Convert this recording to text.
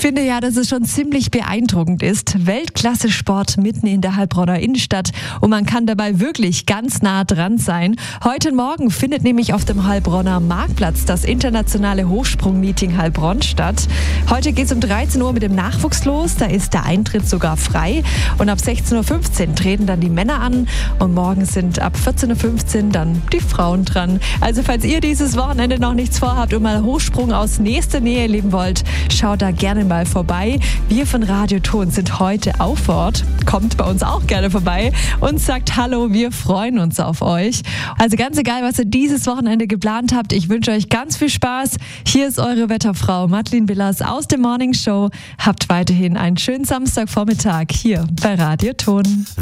finde ja, dass es schon ziemlich beeindruckend ist. Weltklasse-Sport mitten in der Heilbronner Innenstadt und man kann dabei wirklich ganz nah dran sein. Heute Morgen findet nämlich auf dem Heilbronner Marktplatz das internationale Hochsprung-Meeting Heilbronn statt. Heute geht es um 13 Uhr mit dem Nachwuchs los, da ist der Eintritt sogar frei und ab 16.15 Uhr treten dann die Männer an und morgen sind ab 14.15 Uhr dann die Frauen dran. Also falls ihr dieses Wochenende noch nichts vorhabt und mal Hochsprung aus nächster Nähe erleben wollt, schaut da gerne mal vorbei. Wir von Radio Ton sind heute auch vor Ort. Kommt bei uns auch gerne vorbei und sagt Hallo, wir freuen uns auf euch. Also ganz egal, was ihr dieses Wochenende geplant habt, ich wünsche euch ganz viel Spaß. Hier ist eure Wetterfrau Madeleine Billers aus der Morning Show. Habt weiterhin einen schönen Samstagvormittag hier bei Radio Ton.